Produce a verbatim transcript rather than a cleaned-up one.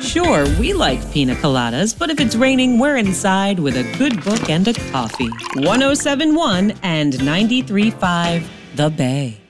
Sure, we like pina coladas, but if it's raining, we're inside with a good book and a coffee. one oh seven point one and ninety-three point five The Bay.